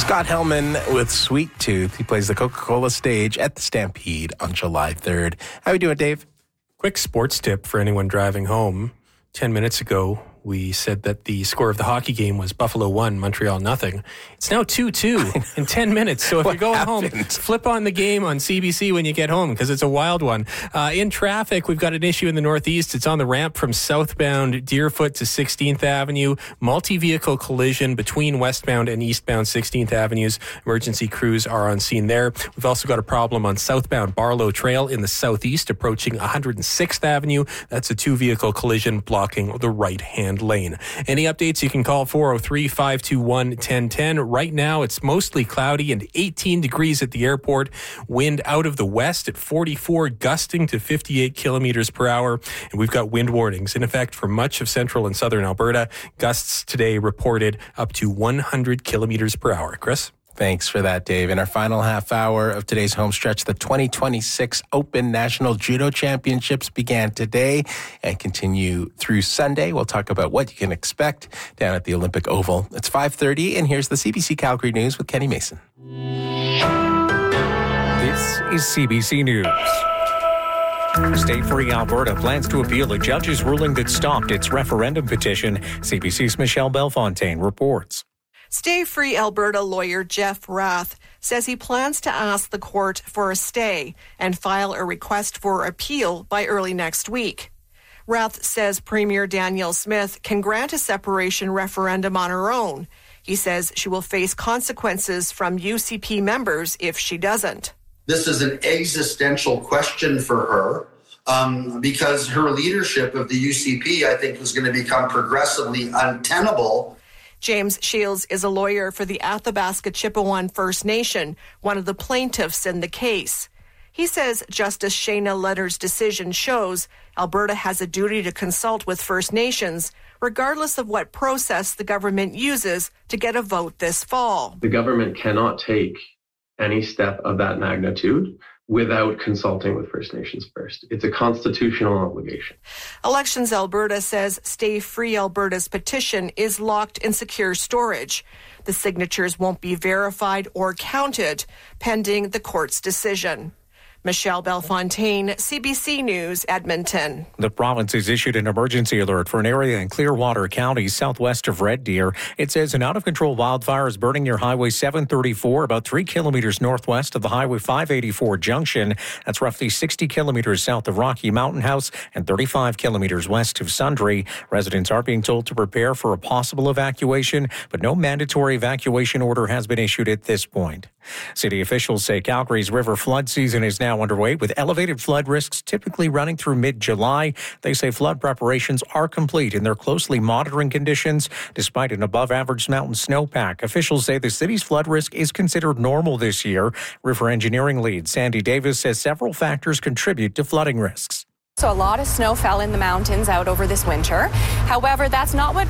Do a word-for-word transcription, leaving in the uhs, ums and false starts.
Scott Hellman with Sweet Tooth. He plays the Coca-Cola stage at the Stampede on July third. How are we doing, Dave? Quick sports tip for anyone driving home. Ten minutes ago, we said that the score of the hockey game was Buffalo one, Montreal nothing. It's now two two in ten minutes. So if you're going happened? home, flip on the game on C B C when you get home because it's a wild one. Uh, in traffic, we've got an issue in the Northeast. It's on the ramp from southbound Deerfoot to sixteenth Avenue. Multi-vehicle collision between westbound and eastbound sixteenth Avenues. Emergency crews are on scene there. We've also got a problem on southbound Barlow Trail in the southeast approaching one hundred sixth Avenue. That's a two-vehicle collision blocking the right-hand lane. Any updates, you can call four oh three, five two one, one oh one oh. Right now, it's mostly cloudy and eighteen degrees at the airport. Wind out of the west at forty-four, gusting to fifty-eight kilometers per hour. And we've got wind warnings in effect for much of central and southern Alberta. Gusts today reported up to one hundred kilometers per hour. Chris? Thanks for that, Dave. In our final half hour of today's home stretch, the twenty twenty-six Open National Judo Championships began today and continue through Sunday. We'll talk about what you can expect down at the Olympic Oval. It's five thirty, and here's the C B C Calgary News with Kenny Mason. This is C B C News. Stay Free Alberta plans to appeal a judge's ruling that stopped its referendum petition. C B C's Michelle Bellefontaine reports. Stay Free Alberta lawyer Jeff Rath says he plans to ask the court for a stay and file a request for appeal by early next week. Rath says Premier Danielle Smith can grant a separation referendum on her own. He says she will face consequences from U C P members if she doesn't. This is an existential question for her um, because her leadership of the U C P, I think, is going to become progressively untenable. James Shields is a lawyer for the Athabasca Chippewa First Nation, one of the plaintiffs in the case. He says Justice Shayna Letter's decision shows Alberta has a duty to consult with First Nations, regardless of what process the government uses to get a vote this fall. The government cannot take any step of that magnitude without consulting with First Nations first. It's a constitutional obligation. Elections Alberta says Stay Free Alberta's petition is locked in secure storage. The signatures won't be verified or counted pending the court's decision. Michelle Bellefontaine, C B C News, Edmonton. The province has issued an emergency alert for an area in Clearwater County, southwest of Red Deer. It says an out-of-control wildfire is burning near Highway seven thirty-four, about three kilometers northwest of the Highway five eighty-four junction. That's roughly sixty kilometers south of Rocky Mountain House and thirty-five kilometers west of Sundre. Residents are being told to prepare for a possible evacuation, but no mandatory evacuation order has been issued at this point. City officials say Calgary's river flood season is now underway, with elevated flood risks typically running through mid-July. They say flood preparations are complete and they're closely monitoring conditions. Despite an above-average mountain snowpack, officials say the city's flood risk is considered normal this year. River engineering lead Sandy Davis says several factors contribute to flooding risks. So a lot of snow fell in the mountains out over this winter. However, that's not what